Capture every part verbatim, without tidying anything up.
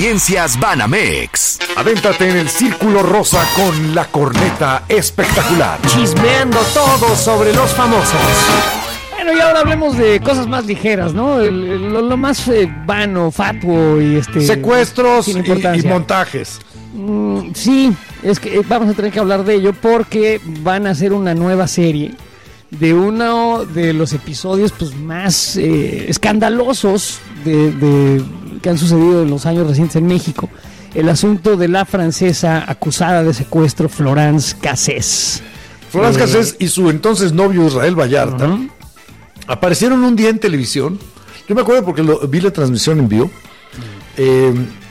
Experiencias Banamex. Adéntrate en el círculo rosa con la corneta espectacular. Chismeando todo sobre los famosos. Bueno, y ahora hablemos de cosas más ligeras, ¿no? El, el, lo, lo más eh, vano, fatuo y este... Secuestros y, y montajes. Mm, sí, es que vamos a tener que hablar de ello porque van a hacer una nueva serie de uno de los episodios pues más eh, escandalosos de, de que han sucedido en los años recientes en México. El asunto de la francesa acusada de secuestro Florence Cassés. Florence eh, Cassés y su entonces novio Israel Vallarta uh-huh. aparecieron un día en televisión. Yo me acuerdo porque lo, vi la transmisión en vivo. Eh,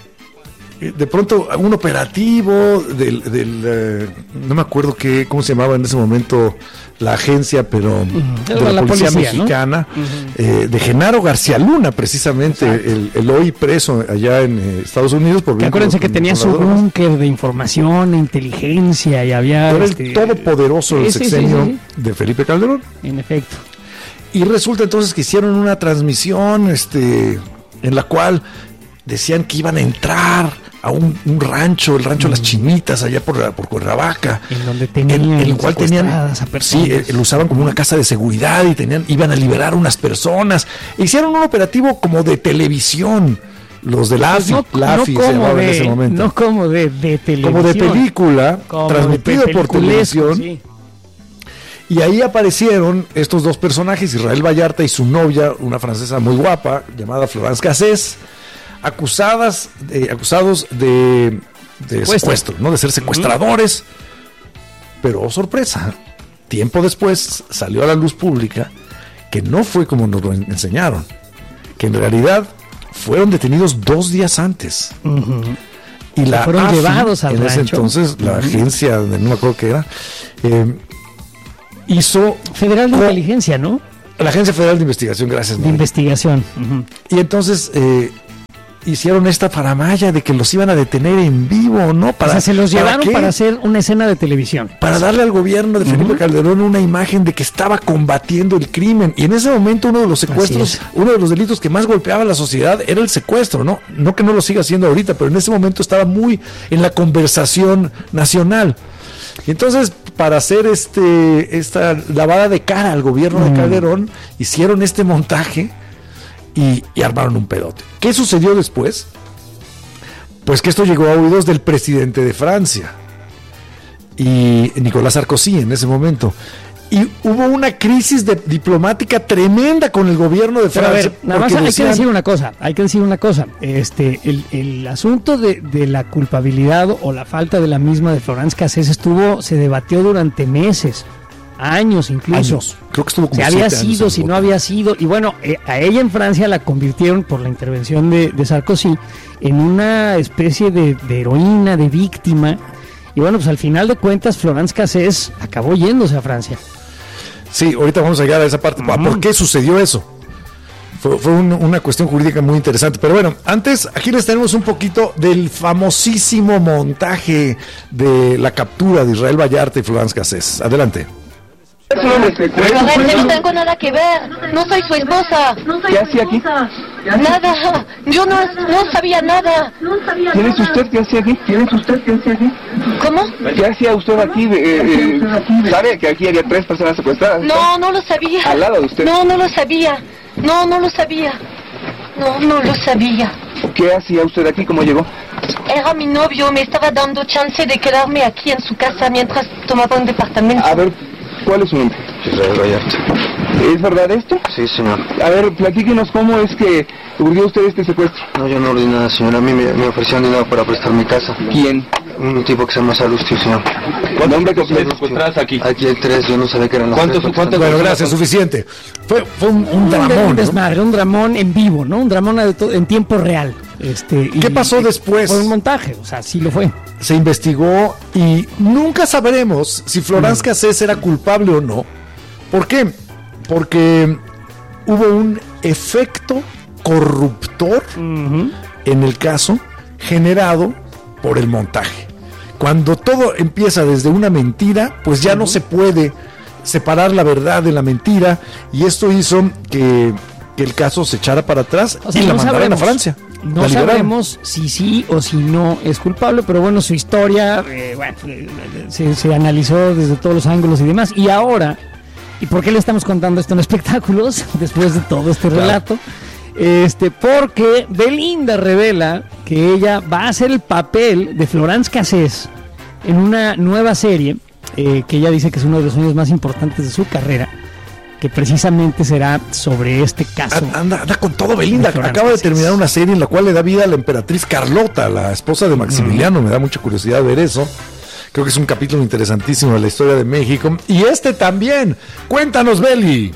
de pronto un operativo del, del eh, no me acuerdo qué cómo se llamaba en ese momento la agencia, pero uh-huh. de la, la policía, policía mexicana, ¿no? uh-huh. eh, de Genaro García Luna, precisamente el, el hoy preso allá en eh, Estados Unidos. Por que acuérdense que tenía su búnker de información e inteligencia y había era este, el todopoderoso del sí, sexenio sí, sí, sí. de Felipe Calderón. En efecto. Y resulta entonces que hicieron una transmisión este en la cual decían que iban a entrar a un, un rancho, el rancho mm. Las Chinitas, allá por, por Cuernavaca, en donde tenían en, en el cual tenían, a sí, eh, lo usaban como una casa de seguridad y tenían, iban a liberar unas personas. Hicieron un operativo como de televisión, los de la A F I, no, la A F I no se llamaba de, en ese momento. No como de, de televisión. Como de película, como transmitido de por televisión. Sí. Y ahí aparecieron estos dos personajes, Israel Vallarta y su novia, una francesa muy guapa, llamada Florence Cassés, acusadas, eh, acusados de, de secuestro, ¿no? De ser secuestradores. Uh-huh. Pero, oh, sorpresa, tiempo después salió a la luz pública que no fue como nos lo enseñaron, que en realidad fueron detenidos dos días antes. Uh-huh. Y la fueron A F I, llevados al en ese rancho. entonces, la uh-huh. agencia, de, no me acuerdo qué era, eh, hizo... Federal de Inteligencia, ¿no? La Agencia Federal de Investigación, gracias. De Investigación. Uh-huh. Y entonces... Eh, hicieron esta faramalla de que los iban a detener en vivo, ¿no? Para, o sea, se los llevaron ¿para, para hacer una escena de televisión. Para darle al gobierno de Felipe uh-huh. Calderón una imagen de que estaba combatiendo el crimen. Y en ese momento uno de los secuestros, uno de los delitos que más golpeaba a la sociedad era el secuestro, ¿no? No que no lo siga haciendo ahorita, pero en ese momento estaba muy en la conversación nacional. Y entonces, para hacer este esta lavada de cara al gobierno uh-huh. de Calderón, hicieron este montaje Y, y armaron un pedote. ¿Qué sucedió después? Pues que esto llegó a oídos del presidente de Francia y Nicolás Sarkozy en ese momento. Y hubo una crisis de, diplomática tremenda con el gobierno de Francia. Pero a ver, nada más hay decían... que decir una cosa, hay que decir una cosa. Este, el, el asunto de, de la culpabilidad o la falta de la misma de Florence Cassés estuvo, se debatió durante meses. Años incluso. Años. Creo que estuvo como si había sido, si no había sido. Y bueno, eh, a ella en Francia la convirtieron por la intervención de, de Sarkozy en una especie de, de heroína, de víctima. Y bueno, pues al final de cuentas Florence Cassés acabó yéndose a Francia. Sí, ahorita vamos a llegar a esa parte. Uh-huh. ¿Por qué sucedió eso? Fue, fue un, una cuestión jurídica muy interesante. Pero bueno, antes aquí les tenemos un poquito del famosísimo montaje de la captura de Israel Vallarta y Florence Cassés. Adelante. No tengo nada que ver, no soy su esposa. ¿Qué hacía aquí? Nada, yo no, no sabía nada. ¿Quién es usted? ¿Qué hacía aquí? ¿Quién es usted? ¿Qué hacía aquí? ¿Cómo? ¿Qué hacía usted aquí? Eh, eh, ¿Sabe que aquí había tres personas secuestradas? No, no lo sabía. ¿Al lado de usted? No, no lo sabía. No, no lo sabía. No, no lo sabía. ¿Qué hacía usted aquí? ¿Cómo llegó? Era mi novio, me estaba dando chance de quedarme aquí en su casa mientras tomaba un departamento. A ver, ¿cuál es su nombre? Israel Vallarta. ¿Es verdad esto? Sí, señor. A ver, platíquenos cómo es que urdió usted este secuestro. No, yo no ordí nada, señor. A mí me, me ofrecieron dinero para prestar mi casa. ¿Quién? Un tipo que se llama Salustio, señor. ¿Cuántos hombres que secuestradas aquí? Aquí hay tres, yo no sabía que eran los ¿Cuántos, tres. ¿Cuántos? Bueno, gracias, suficiente. Fue, fue un, un dramón, un ¿no? desmadre, un dramón en vivo, ¿no? Un dramón en tiempo real. Este, ¿Qué y, pasó después? Fue un montaje, o sea, sí lo fue. Se investigó y nunca sabremos si Florence mm. Cassés era culpable o no. ¿Por qué? Porque hubo un efecto corruptor uh-huh. en el caso generado por el montaje. Cuando todo empieza desde una mentira, pues ya uh-huh. no se puede separar la verdad de la mentira, y esto hizo que, que el caso se echara para atrás, o sea, y la no mandaran a Francia. No sabemos si sí o si no es culpable, pero bueno, su historia eh, bueno, se, se analizó desde todos los ángulos y demás. Y ahora, ¿y por qué le estamos contando esto en espectáculos después de todo este relato? Este, porque Belinda revela que ella va a hacer el papel de Florence Cassés en una nueva serie eh, que ella dice que es uno de los sueños más importantes de su carrera, que precisamente será sobre este caso. Anda, anda con todo Belinda, de acaba de terminar una serie en la cual le da vida a la emperatriz Carlota, la esposa de Maximiliano, mm. me da mucha curiosidad ver eso. Creo que es un capítulo interesantísimo de la historia de México. Y este también, cuéntanos, Beli.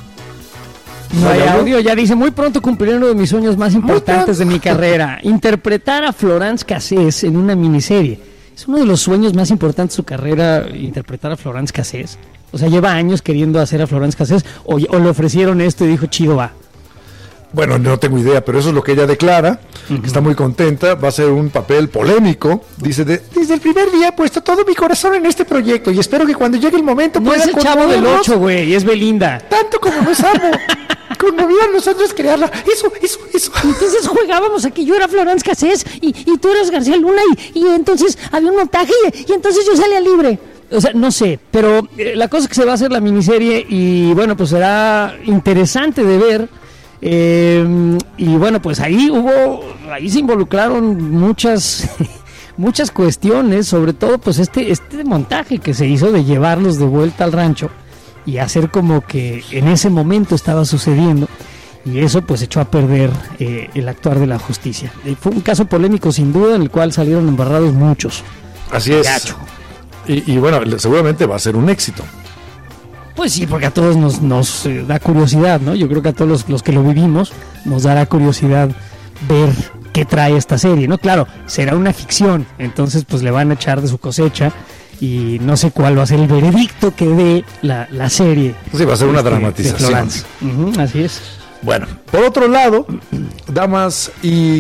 No hay audio, ya dice, muy pronto cumpliré uno de mis sueños más importantes de mi carrera, interpretar a Florence Cassés en una miniserie. Es uno de los sueños más importantes de su carrera, interpretar a Florence Cassés. O sea, lleva años queriendo hacer a Florence Cassés, o, o le ofrecieron esto y dijo, chido, va. Bueno, no tengo idea, pero eso es lo que ella declara, uh-huh. que está muy contenta, va a ser un papel polémico. Dice, de, desde el primer día he puesto todo mi corazón en este proyecto y espero que cuando llegue el momento no pueda... No es el Chavo del ocho, güey, es Belinda. Tanto como nos amo. Conmovían nosotros crearla. Eso, eso, eso. Entonces jugábamos a que yo era Florence Cassés y, y tú eras García Luna y, y entonces había un montaje y, y entonces yo salía libre. O sea, no sé, pero eh, la cosa es que se va a hacer la miniserie y bueno, pues será interesante de ver. Eh, y bueno, pues ahí hubo, ahí se involucraron muchas, muchas cuestiones, sobre todo pues este, este montaje que se hizo de llevarlos de vuelta al rancho y hacer como que en ese momento estaba sucediendo, y eso pues echó a perder eh, el actuar de la justicia. Y fue un caso polémico sin duda, en el cual salieron embarrados muchos. Así es. Gacho. Y, y bueno, seguramente va a ser un éxito. Pues sí, porque a todos nos, nos eh, da curiosidad, ¿no? Yo creo que a todos los, los que lo vivimos nos dará curiosidad ver qué trae esta serie, ¿no? Claro, será una ficción, entonces pues le van a echar de su cosecha y no sé cuál va a ser el veredicto que dé la, la serie. Sí, va a ser una este, dramatización. Uh-huh, así es. Bueno, por otro lado, damas y